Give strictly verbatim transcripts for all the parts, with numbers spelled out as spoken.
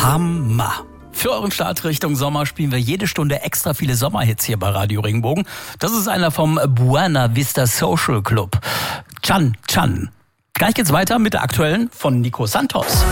Hammer. Für euren Start Richtung Sommer spielen wir jede Stunde extra viele Sommerhits hier bei Radio Regenbogen. Das ist einer vom Buena Vista Social Club. Chan Chan. Gleich geht's weiter mit der aktuellen von Nico Santos.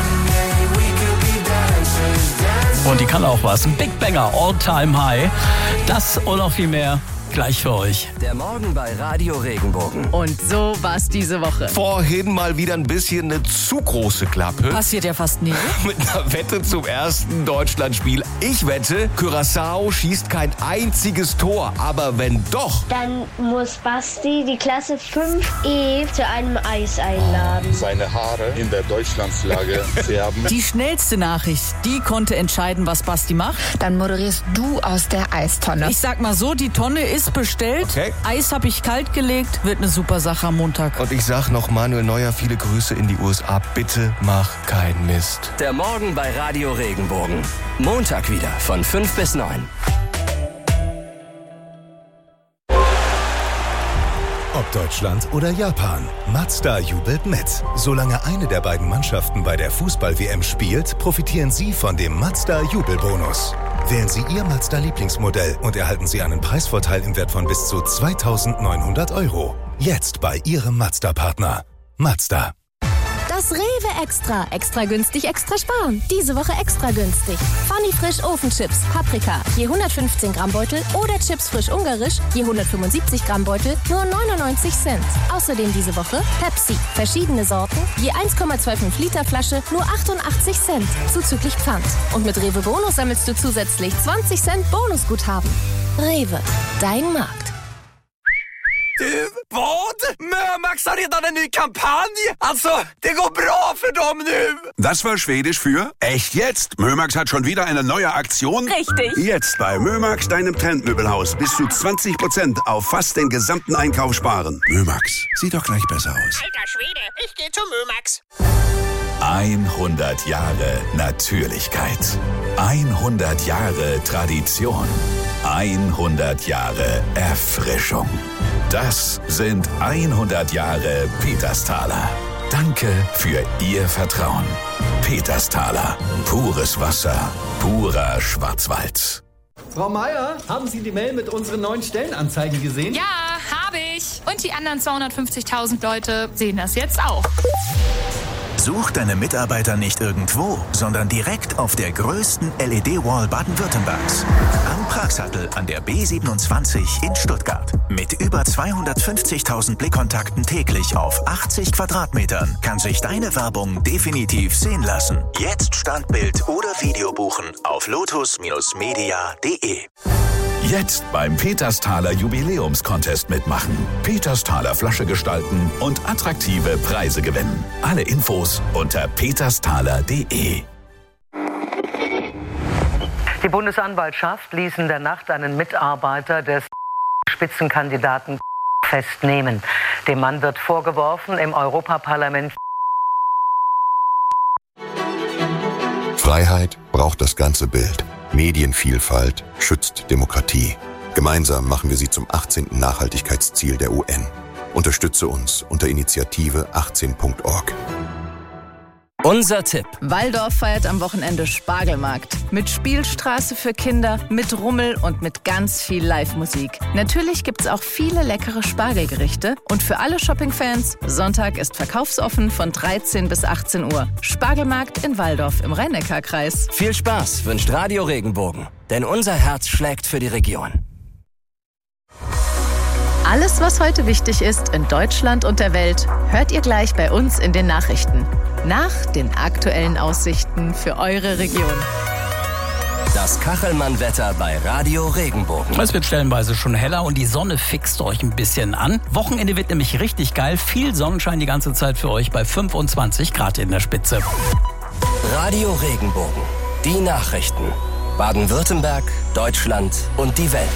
Und die kann auch was. Ein Big Banger, All Time High. Das und noch viel mehr gleich für euch. Der Morgen bei Radio Regenbogen. Und so war's diese Woche. Vorhin mal wieder ein bisschen eine zu große Klappe. Passiert ja fast nie. Mit einer Wette zum ersten Deutschlandspiel. Ich wette, Curaçao schießt kein einziges Tor. Aber wenn doch... Dann muss Basti die Klasse fünf E zu einem Eis einladen. Seine Haare in der Deutschlandsflagge färben. Die schnellste Nachricht, die konnte entscheiden, was Basti macht. Dann moderierst du aus der Eistonne. Ich sag mal so, die Tonne ist bestellt. Okay. Eis habe ich kalt gelegt. Wird eine super Sache am Montag. Und ich sag noch Manuel Neuer, viele Grüße in die U S A. Bitte mach keinen Mist. Der Morgen bei Radio Regenbogen. Montag wieder von fünf bis neun. Ob Deutschland oder Japan, Mazda jubelt mit. Solange eine der beiden Mannschaften bei der Fußball-W M spielt, profitieren Sie von dem Mazda-Jubelbonus. Wählen Sie Ihr Mazda-Lieblingsmodell und erhalten Sie einen Preisvorteil im Wert von bis zu zweitausendneunhundert Euro. Jetzt bei Ihrem Mazda-Partner. Mazda. Das Rewe Extra. Extra günstig, extra sparen. Diese Woche extra günstig. Funny Frisch Ofenchips, Paprika, je hundertfünfzehn Gramm Beutel oder Chips frisch ungarisch, je hundertfünfundsiebzig Gramm Beutel, nur neunundneunzig Cent. Außerdem diese Woche Pepsi, verschiedene Sorten, je eins Komma fünfundzwanzig Liter Flasche, nur achtundachtzig Cent, zuzüglich Pfand. Und mit Rewe Bonus sammelst du zusätzlich zwanzig Cent Bonusguthaben. Rewe, dein Markt. Du, vad? Mömax har redan en ny kampanj. Alltså, det går bra för dem nu. Das war Schwedisch für echt jetzt. Mömax hat schon wieder eine neue Aktion. Richtig. Jetzt bei Mömax, deinem Trendmöbelhaus, bis zu zwanzig Prozent auf fast den gesamten Einkauf sparen. Mömax, sieht doch gleich besser aus. Alter Schwede, ich geh zu Mömax. hundert Jahre Natürlichkeit. hundert Jahre Tradition. hundert Jahre Erfrischung. Das sind hundert Jahre Petersthaler. Danke für Ihr Vertrauen. Petersthaler. Pures Wasser. Purer Schwarzwald. Frau Meier, haben Sie die Mail mit unseren neuen Stellenanzeigen gesehen? Ja, habe ich. Und die anderen zweihundertfünfzigtausend Leute sehen das jetzt auch. Such deine Mitarbeiter nicht irgendwo, sondern direkt auf der größten L E D-Wall Baden-Württembergs. Am Pragsattel an der B siebenundzwanzig in Stuttgart. Mit über zweihundertfünfzigtausend Blickkontakten täglich auf achtzig Quadratmetern kann sich deine Werbung definitiv sehen lassen. Jetzt Standbild oder Video buchen auf lotus media punkt de. Jetzt beim Petersthaler Jubiläumscontest mitmachen. Petersthaler Flasche gestalten und attraktive Preise gewinnen. Alle Infos unter petersthaler punkt de. Die Bundesanwaltschaft ließ in der Nacht einen Mitarbeiter des Spitzenkandidaten festnehmen. Dem Mann wird vorgeworfen, im Europaparlament. Freiheit braucht das ganze Bild. Medienvielfalt schützt Demokratie. Gemeinsam machen wir sie zum achtzehnten Nachhaltigkeitsziel der U N. Unterstütze uns unter Initiative achtzehn punkt org. Unser Tipp. Walldorf feiert am Wochenende Spargelmarkt. Mit Spielstraße für Kinder, mit Rummel und mit ganz viel Live-Musik. Natürlich gibt's auch viele leckere Spargelgerichte. Und für alle Shopping-Fans, Sonntag ist verkaufsoffen von dreizehn bis achtzehn Uhr. Spargelmarkt in Walldorf im Rhein-Neckar-Kreis. Viel Spaß wünscht Radio Regenbogen. Denn unser Herz schlägt für die Region. Alles, was heute wichtig ist in Deutschland und der Welt, hört ihr gleich bei uns in den Nachrichten. Nach den aktuellen Aussichten für eure Region. Das Kachelmann-Wetter bei Radio Regenbogen. Es wird stellenweise schon heller und die Sonne fixt euch ein bisschen an. Wochenende wird nämlich richtig geil. Viel Sonnenschein die ganze Zeit für euch bei fünfundzwanzig Grad in der Spitze. Radio Regenbogen. Die Nachrichten. Baden-Württemberg, Deutschland und die Welt.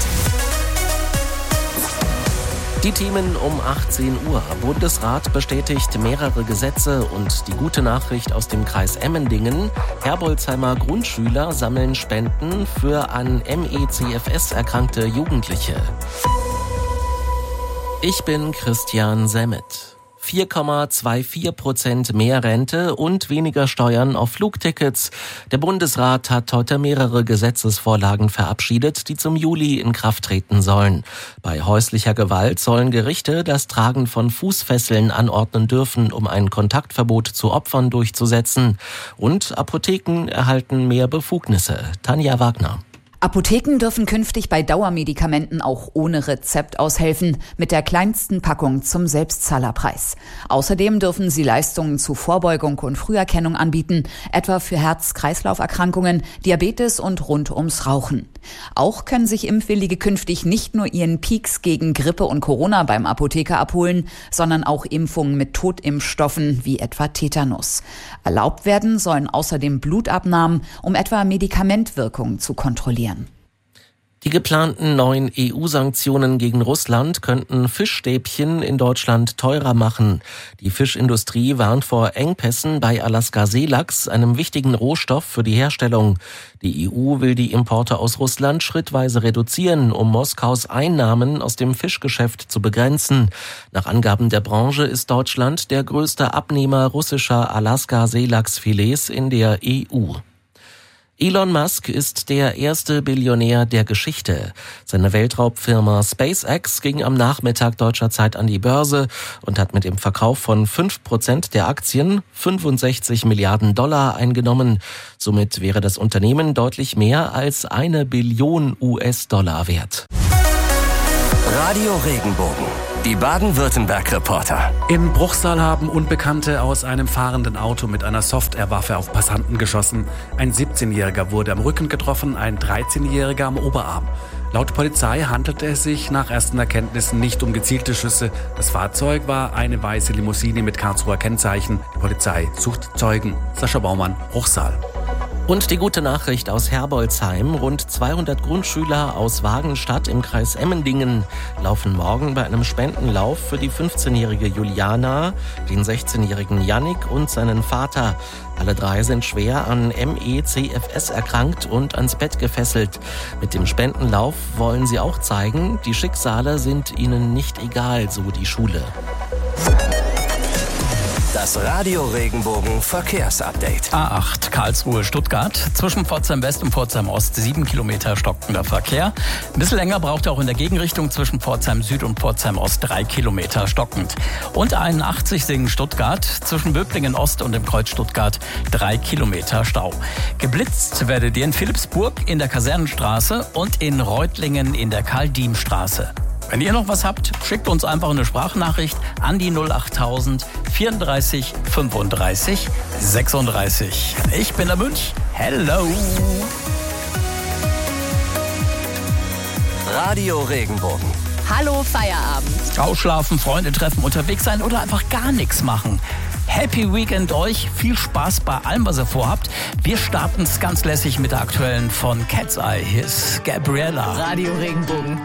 Die Themen um achtzehn Uhr. Bundesrat bestätigt mehrere Gesetze und die gute Nachricht aus dem Kreis Emmendingen. Herbolzheimer Grundschüler sammeln Spenden für an M E C F S erkrankte Jugendliche. Ich bin Christian Semmet. vier Komma vierundzwanzig Prozent mehr Rente und weniger Steuern auf Flugtickets. Der Bundesrat hat heute mehrere Gesetzesvorlagen verabschiedet, die zum Juli in Kraft treten sollen. Bei häuslicher Gewalt sollen Gerichte das Tragen von Fußfesseln anordnen dürfen, um ein Kontaktverbot zu Opfern durchzusetzen. Und Apotheken erhalten mehr Befugnisse. Tanja Wagner. Apotheken dürfen künftig bei Dauermedikamenten auch ohne Rezept aushelfen, mit der kleinsten Packung zum Selbstzahlerpreis. Außerdem dürfen sie Leistungen zu Vorbeugung und Früherkennung anbieten, etwa für Herz-Kreislauf-Erkrankungen, Diabetes und rund ums Rauchen. Auch können sich Impfwillige künftig nicht nur ihren Peaks gegen Grippe und Corona beim Apotheker abholen, sondern auch Impfungen mit Totimpfstoffen wie etwa Tetanus. Erlaubt werden sollen außerdem Blutabnahmen, um etwa Medikamentwirkungen zu kontrollieren. Die geplanten neuen E U-Sanktionen gegen Russland könnten Fischstäbchen in Deutschland teurer machen. Die Fischindustrie warnt vor Engpässen bei Alaska-Seelachs, einem wichtigen Rohstoff für die Herstellung. Die E U will die Importe aus Russland schrittweise reduzieren, um Moskaus Einnahmen aus dem Fischgeschäft zu begrenzen. Nach Angaben der Branche ist Deutschland der größte Abnehmer russischer Alaska-Seelachsfilets in der E U. Elon Musk ist der erste Billionär der Geschichte. Seine Weltraumfirma SpaceX ging am Nachmittag deutscher Zeit an die Börse und hat mit dem Verkauf von fünf Prozent der Aktien fünfundsechzig Milliarden Dollar eingenommen. Somit wäre das Unternehmen deutlich mehr als eine Billion U S-Dollar wert. Radio Regenbogen, die Baden-Württemberg-Reporter. In Bruchsal haben Unbekannte aus einem fahrenden Auto mit einer Softwarewaffe auf Passanten geschossen. Ein siebzehnjähriger wurde am Rücken getroffen, ein dreizehnjähriger am Oberarm. Laut Polizei handelte es sich nach ersten Erkenntnissen nicht um gezielte Schüsse. Das Fahrzeug war eine weiße Limousine mit Karlsruher Kennzeichen. Die Polizei sucht Zeugen. Sascha Baumann, Bruchsal. Und die gute Nachricht aus Herbolzheim. Rund zweihundert Grundschüler aus Wagenstadt im Kreis Emmendingen laufen morgen bei einem Spendenlauf für die fünfzehnjährige Juliana, den sechzehnjährigen Yannick und seinen Vater. Alle drei sind schwer an M E C F S erkrankt und ans Bett gefesselt. Mit dem Spendenlauf wollen sie auch zeigen, die Schicksale sind ihnen nicht egal, so die Schule. Das Radio Regenbogen Verkehrsupdate. A acht Karlsruhe-Stuttgart. Zwischen Pforzheim West und Pforzheim Ost sieben Kilometer stockender Verkehr. Ein bisschen länger braucht er auch in der Gegenrichtung zwischen Pforzheim Süd und Pforzheim Ost drei Kilometer stockend. Und einundachtzig Singen-Stuttgart. Zwischen Böblingen Ost und dem Kreuz Stuttgart drei Kilometer Stau. Geblitzt werdet ihr in Philippsburg in der Kasernenstraße und in Reutlingen in der Karl-Diem-Straße. Wenn ihr noch was habt, schickt uns einfach eine Sprachnachricht an die null achttausend vierunddreißig fünfunddreißig sechsunddreißig. Ich bin der Münch. Hello. Radio Regenbogen. Hallo Feierabend. Ausschlafen, Freunde treffen, unterwegs sein oder einfach gar nichts machen. Happy Weekend euch, viel Spaß bei allem, was ihr vorhabt. Wir starten es ganz lässig mit der aktuellen von Cat's Eye. Hier ist Gabriella. Radio Regenbogen.